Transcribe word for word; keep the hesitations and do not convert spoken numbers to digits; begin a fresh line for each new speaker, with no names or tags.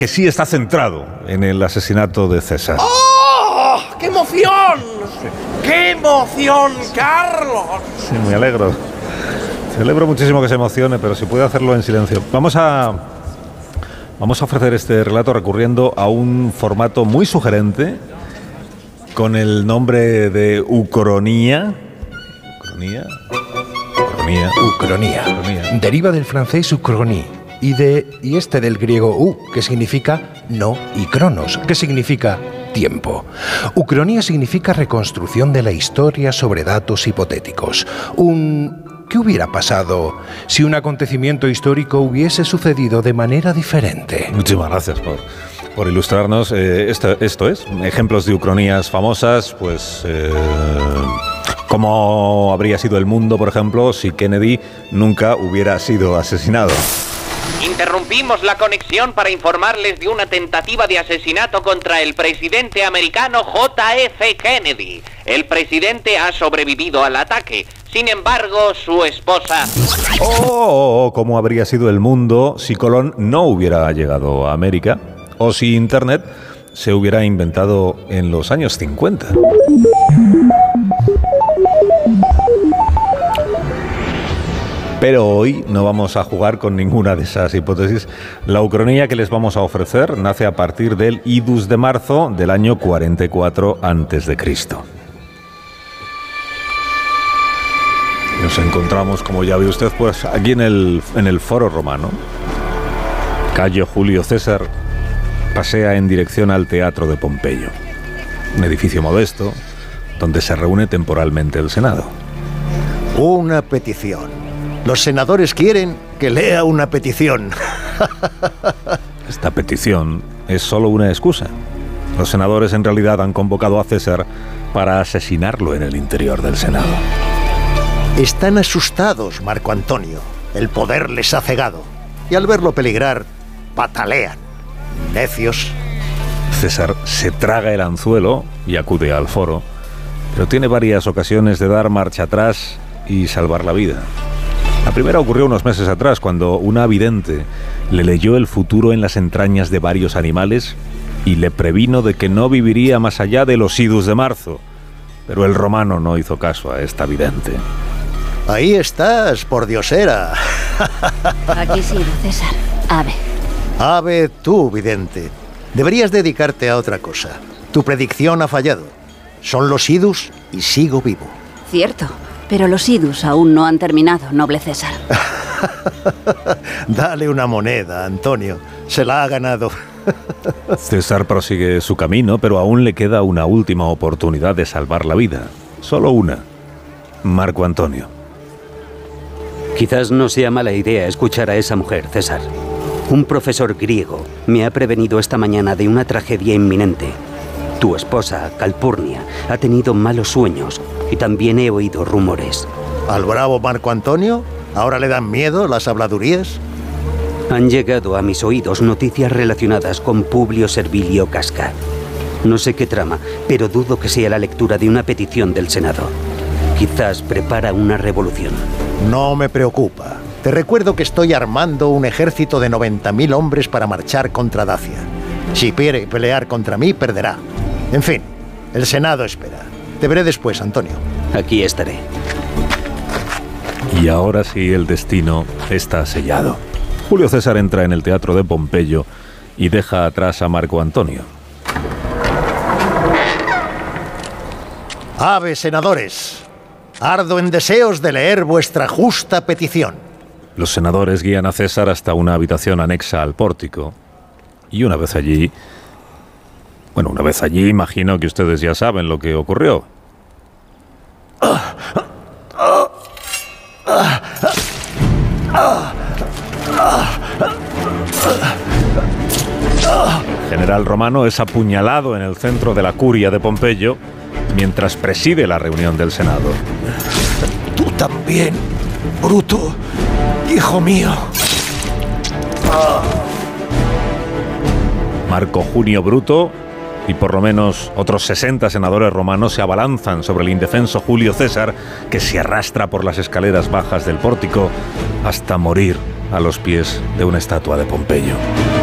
que sí está centrado en el asesinato de César.
¡Oh! ¡Qué emoción! Sí. ¡Qué emoción, Carlos!
Sí, muy alegro. Celebro muchísimo que se emocione, pero si puede hacerlo en silencio. Vamos a, vamos a ofrecer este relato recurriendo a un formato muy sugerente con el nombre de Ucronía. ¿Ucronía? Ucronía.
Ucronía. Ucronía. Deriva del francés ucronie y, de, y este del griego u, que significa no, y cronos, que significa tiempo. Ucronía significa reconstrucción de la historia sobre datos hipotéticos. Un ¿qué hubiera pasado si un acontecimiento histórico hubiese sucedido de manera diferente?
Muchísimas gracias por, por ilustrarnos. Eh, esto, esto es, ejemplos de ucronías famosas, pues eh, cómo habría sido el mundo, por ejemplo, si Kennedy nunca hubiera sido asesinado.
Interrumpimos la conexión para informarles de una tentativa de asesinato contra el presidente americano J F Kennedy. El presidente ha sobrevivido al ataque. Sin embargo, su esposa...
Oh, ¿cómo habría sido el mundo si Colón no hubiera llegado a América? O si Internet se hubiera inventado en los años cincuenta. Pero hoy no vamos a jugar con ninguna de esas hipótesis. La ucronía que les vamos a ofrecer nace a partir del idus de marzo del año cuarenta y cuatro antes de Cristo. Nos encontramos, como ya ve usted, pues aquí en el, en el Foro Romano. Cayo Julio César pasea en dirección al Teatro de Pompeyo, un edificio modesto donde se reúne temporalmente el Senado.
Una petición. Los senadores quieren que lea una petición.
Esta petición es solo una excusa. Los senadores en realidad han convocado a César para asesinarlo en el interior del Senado.
Están asustados, Marco Antonio. El poder les ha cegado. Y al verlo peligrar, patalean. Necios.
César se traga el anzuelo y acude al foro, pero tiene varias ocasiones de dar marcha atrás y salvar la vida. La primera ocurrió unos meses atrás, cuando una vidente le leyó el futuro en las entrañas de varios animales y le previno de que no viviría más allá de los idus de marzo. Pero el romano no hizo caso a esta vidente.
Ahí estás, por diosera.
Aquí sí, César. Ave.
Ave tú, vidente. Deberías dedicarte a otra cosa. Tu predicción ha fallado. Son los idus y sigo vivo.
Cierto. Pero los idus aún no han terminado, noble César.
Dale una moneda, Antonio. Se la ha ganado.
César prosigue su camino, pero aún le queda una última oportunidad de salvar la vida. Solo una. Marco Antonio.
Quizás no sea mala idea escuchar a esa mujer, César. Un profesor griego me ha prevenido esta mañana de una tragedia inminente. Tu esposa, Calpurnia, ha tenido malos sueños y también he oído rumores.
¿Al bravo Marco Antonio? ¿Ahora le dan miedo las habladurías?
Han llegado a mis oídos noticias relacionadas con Publio Servilio Casca. No sé qué trama, pero dudo que sea la lectura de una petición del Senado. Quizás prepara una revolución.
No me preocupa. Te recuerdo que estoy armando un ejército de noventa mil hombres para marchar contra Dacia. Si quiere pelear contra mí, perderá. En fin, el Senado espera. Te veré después, Antonio.
Aquí estaré.
Y ahora sí, el destino está sellado. Julio César entra en el Teatro de Pompeyo y deja atrás a Marco Antonio.
Ave, senadores. Ardo en deseos de leer vuestra justa petición.
Los senadores guían a César hasta una habitación anexa al pórtico. Y una vez allí... Bueno, una vez allí, imagino que ustedes ya saben lo que ocurrió. El general romano es apuñalado en el centro de la curia de Pompeyo mientras preside la reunión del Senado.
Tú también, Bruto, hijo mío.
Marco Junio Bruto y por lo menos otros sesenta senadores romanos se abalanzan sobre el indefenso Julio César, que se arrastra por las escaleras bajas del pórtico hasta morir a los pies de una estatua de Pompeyo.